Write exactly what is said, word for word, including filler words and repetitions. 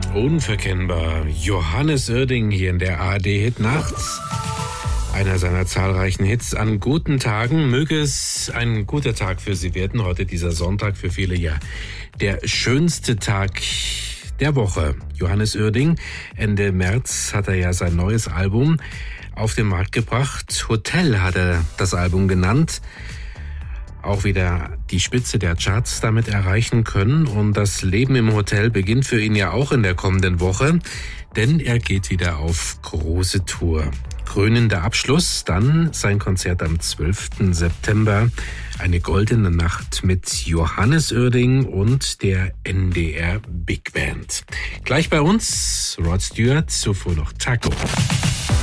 Unverkennbar. Johannes Oerding hier in der A R D-Hit Nachts. Einer seiner zahlreichen Hits an guten Tagen. Möge es ein guter Tag für Sie werden. Heute dieser Sonntag für viele ja der schönste Tag der Woche. Johannes Oerding, Ende März hat er ja sein neues Album auf den Markt gebracht. Hotel hat er das Album genannt. Auch wieder die Spitze der Charts damit erreichen können. Und das Leben im Hotel beginnt für ihn ja auch in der kommenden Woche, denn er geht wieder auf große Tour. Krönender Abschluss, dann sein Konzert am zwölften September. Eine goldene Nacht mit Johannes Oerding und der N D R Big Band. Gleich bei uns Rod Stewart, zuvor noch Taco.